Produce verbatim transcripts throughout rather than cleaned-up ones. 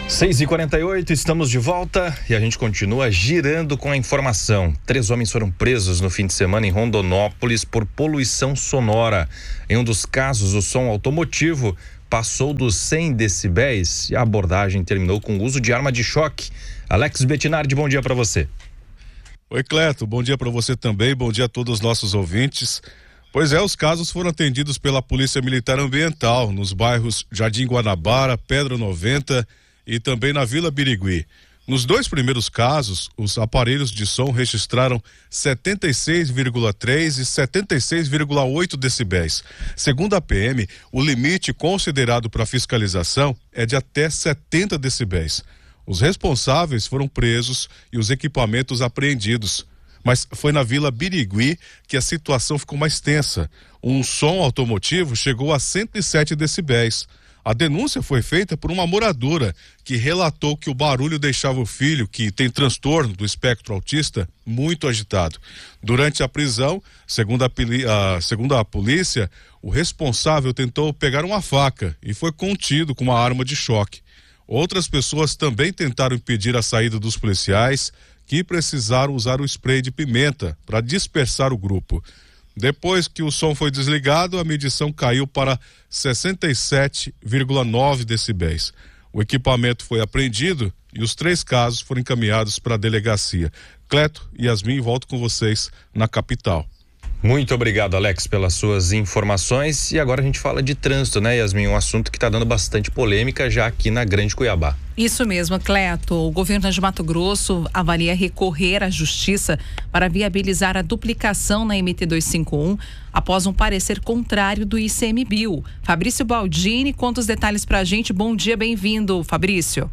seis e quarenta e oito, estamos de volta e a gente continua girando com a informação. Três homens foram presos no fim de semana em Rondonópolis por poluição sonora. Em um dos casos, o som automotivo passou dos cem decibéis e a abordagem terminou com o uso de arma de choque. Alex Bettinardi, bom dia para você. Oi, Cleto, bom dia para você também, bom dia a todos os nossos ouvintes. Pois é, os casos foram atendidos pela Polícia Militar Ambiental nos bairros Jardim Guanabara, Pedra noventa e também na Vila Birigui. Nos dois primeiros casos, os aparelhos de som registraram setenta e seis vírgula três e setenta e seis vírgula oito decibéis. Segundo a P M, o limite considerado para fiscalização é de até setenta decibéis. Os responsáveis foram presos e os equipamentos apreendidos. Mas foi na Vila Birigui que a situação ficou mais tensa. Um som automotivo chegou a cento e sete decibéis. A denúncia foi feita por uma moradora que relatou que o barulho deixava o filho, que tem transtorno do espectro autista, muito agitado. Durante a prisão, segundo a, a, segundo a polícia, o responsável tentou pegar uma faca e foi contido com uma arma de choque. Outras pessoas também tentaram impedir a saída dos policiais, que precisaram usar o spray de pimenta para dispersar o grupo. Depois que o som foi desligado, a medição caiu para sessenta e sete vírgula nove decibéis. O equipamento foi apreendido e os três casos foram encaminhados para a delegacia. Cleto e Yasmin, volto com vocês na capital. Muito obrigado, Alex, pelas suas informações. E agora a gente fala de trânsito, né, Yasmin? Um assunto que está dando bastante polêmica já aqui na Grande Cuiabá. Isso mesmo, Cleto. O governo de Mato Grosso avalia recorrer à justiça para viabilizar a duplicação na M T duzentos e cinquenta e um após um parecer contrário do ICMBio. Fabrício Baldini conta os detalhes pra gente. Bom dia, bem-vindo, Fabrício.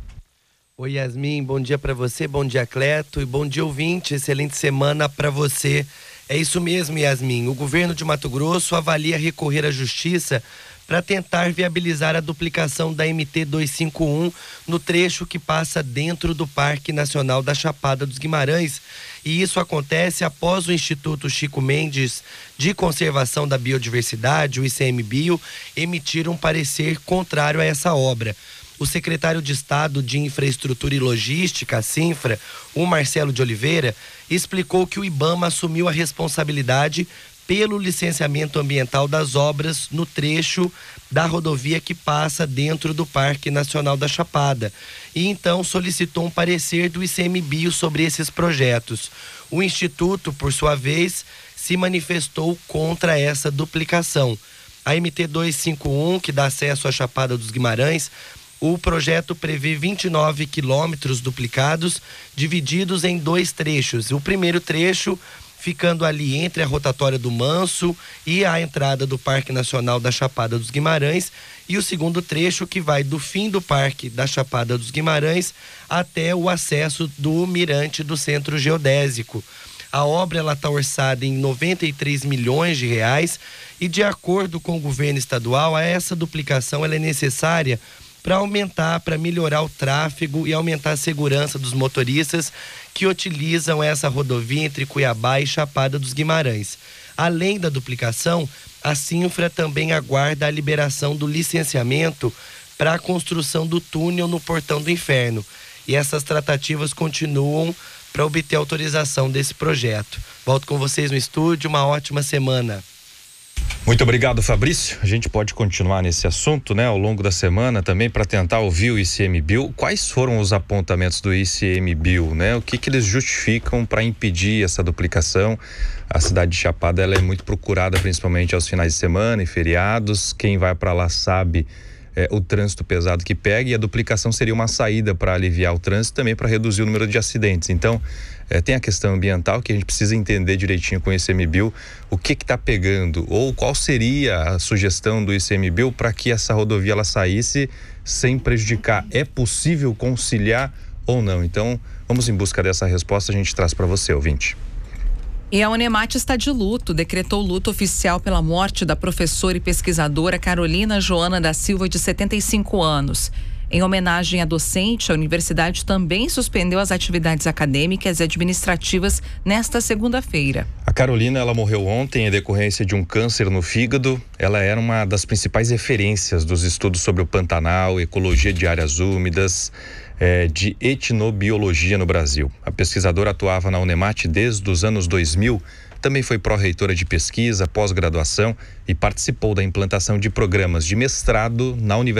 Oi, Yasmin, bom dia para você, bom dia, Cleto, e bom dia, ouvinte. Excelente semana para você. É isso mesmo, Yasmin. O governo de Mato Grosso avalia recorrer à justiça para tentar viabilizar a duplicação da M T duzentos e cinquenta e um no trecho que passa dentro do Parque Nacional da Chapada dos Guimarães. E isso acontece após o Instituto Chico Mendes de Conservação da Biodiversidade, o ICMBio, emitir um parecer contrário a essa obra. O secretário de Estado de Infraestrutura e Logística, a Cinfra, o Marcelo de Oliveira, explicou que o IBAMA assumiu a responsabilidade pelo licenciamento ambiental das obras no trecho da rodovia que passa dentro do Parque Nacional da Chapada. E então solicitou um parecer do ICMBio sobre esses projetos. O Instituto, por sua vez, se manifestou contra essa duplicação. A M T duzentos e cinquenta e um, que dá acesso à Chapada dos Guimarães, o projeto prevê vinte e nove quilômetros duplicados, divididos em dois trechos. O primeiro trecho ficando ali entre a rotatória do Manso e a entrada do Parque Nacional da Chapada dos Guimarães, e o segundo trecho que vai do fim do Parque da Chapada dos Guimarães até o acesso do Mirante do Centro Geodésico. A obra ela está orçada em noventa e três milhões de reais e, de acordo com o governo estadual, essa duplicação ela é necessária para aumentar, para melhorar o tráfego e aumentar a segurança dos motoristas que utilizam essa rodovia entre Cuiabá e Chapada dos Guimarães. Além da duplicação, a Cinfra também aguarda a liberação do licenciamento para a construção do túnel no Portão do Inferno. E essas tratativas continuam para obter autorização desse projeto. Volto com vocês no estúdio, uma ótima semana. Muito obrigado, Fabrício. A gente pode continuar nesse assunto, né, ao longo da semana também para tentar ouvir o ICMBio. Quais foram os apontamentos do ICMBio, né? O que que eles justificam para impedir essa duplicação? A cidade de Chapada ela é muito procurada, principalmente aos finais de semana e feriados. Quem vai para lá sabe é, o trânsito pesado que pega, e a duplicação seria uma saída para aliviar o trânsito, também para reduzir o número de acidentes. Então, É, tem a questão ambiental que a gente precisa entender direitinho com o ICMBio, o que que está pegando, ou qual seria a sugestão do ICMBio para que essa rodovia ela saísse sem prejudicar. É possível conciliar ou não? Então, vamos em busca dessa resposta, a gente traz para você, ouvinte. E a Unemate está de luto, decretou luto oficial pela morte da professora e pesquisadora Carolina Joana da Silva, de setenta e cinco anos. Em homenagem à docente, a universidade também suspendeu as atividades acadêmicas e administrativas nesta segunda-feira. A Carolina, ela morreu ontem em decorrência de um câncer no fígado. Ela era uma das principais referências dos estudos sobre o Pantanal, ecologia de áreas úmidas, é, de etnobiologia no Brasil. A pesquisadora atuava na Unemate desde os anos dois mil, também foi pró-reitora de pesquisa, pós-graduação e participou da implantação de programas de mestrado na Universidade